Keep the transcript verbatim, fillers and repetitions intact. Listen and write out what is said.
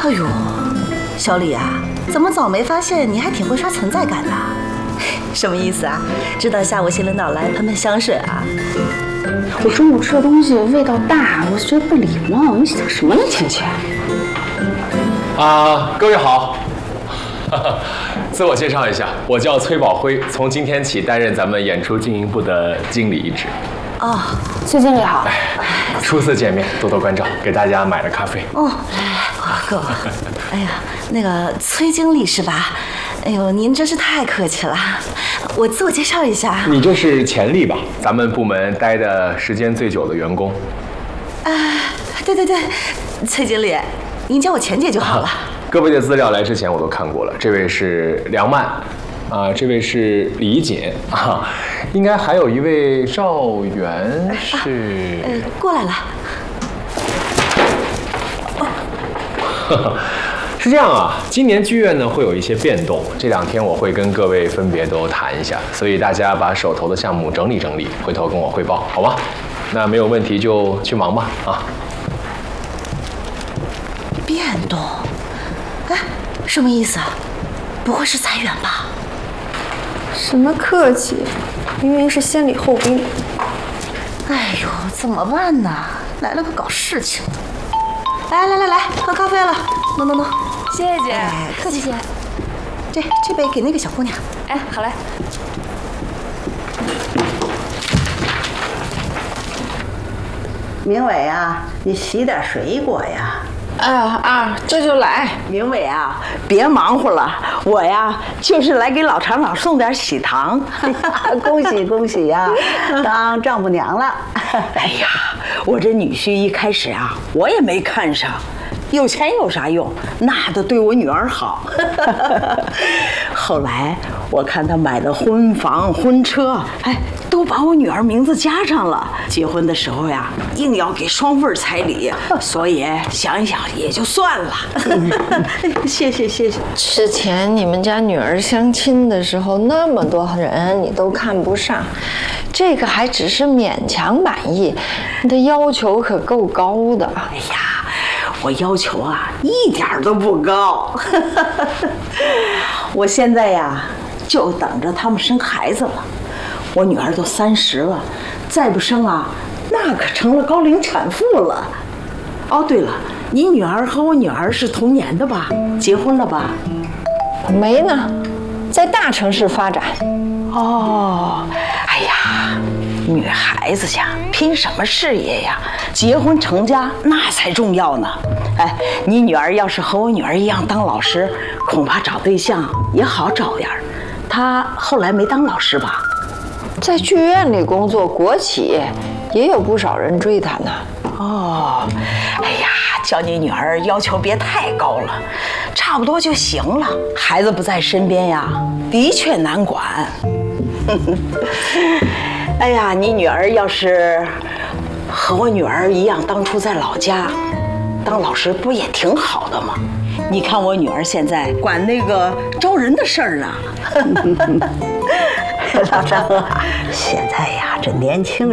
哎呦，小李啊，怎么早没发现你还挺会刷存在感的？什么意思啊？知道下午新领导来喷喷香水啊？ 我中午吃的东西味道大，我觉得不礼貌。你想什么呢，倩倩？ 啊，各位好。自我介绍一下，我叫崔宝辉，从今天起担任咱们演出经营部的经理一职。 哦， 崔经理好。 初次见面，多多关照，给大家买了咖啡。 哦，来来，够了。哎呀，那个崔经理是吧？哎呦，您真是太客气了。我自我介绍一下， 你这是钱丽吧？咱们部门待的时间最久的员工。 啊，对对对，崔经理，您叫我钱姐就好了。 各位的资料来之前我都看过了，这位是梁曼，啊，这位是李锦啊，应该还有一位赵元是。 呃，过来了。 哦。是这样啊，今年剧院呢会有一些变动，这两天我会跟各位分别都谈一下，所以大家把手头的项目整理整理，回头跟我汇报，好吗？那没有问题就去忙吧，啊。 变动？哎，什么意思啊？不会是裁员吧？ 什么客气，明明是先礼后兵。 哎呦，怎么办呢？来了个搞事情的。来来来来，喝咖啡了，喏喏喏。 谢谢姐， 哎，客气。 谢谢。 这这杯给那个小姑娘。 哎，好嘞。 明伟啊，你洗点水果呀。 啊啊，这就来。 明伟啊，别忙活了，我呀就是来给老长老送点喜糖。恭喜恭喜呀，当丈母娘了。哎呀，我这女婿一开始啊，我也没看上。有钱有啥用？那得对我女儿好。后来我看他买的婚房、婚车，哎，都把我女儿名字加上了。结婚的时候呀，硬要给双份彩礼，所以想一想也就算了。谢谢谢谢。 之前你们家女儿相亲的时候，那么多人你都看不上，这个还只是勉强满意，你的要求可够高的。 哎呀。我要求啊，一点都不高。我现在呀，就等着他们生孩子了。我女儿都三十了，再不生啊，那可成了高龄产妇了。哦，对了，你女儿和我女儿是同年的吧？结婚了吧？ 没呢，在大城市发展。 哦，哎呀。女孩子呀，拼什么事业呀？结婚成家那才重要呢。哎，你女儿要是和我女儿一样当老师，恐怕找对象也好找点儿。她后来没当老师吧？ 在剧院里工作，国企也有不少人追她呢。 哦，哎呀，叫你女儿要求别太高了，差不多就行了。孩子不在身边呀，的确难管。哎呀，你女儿要是和我女儿一样，当初在老家当老师，不也挺好的吗？你看我女儿现在管那个招人的事儿呢。老张啊，现在呀，这年轻人。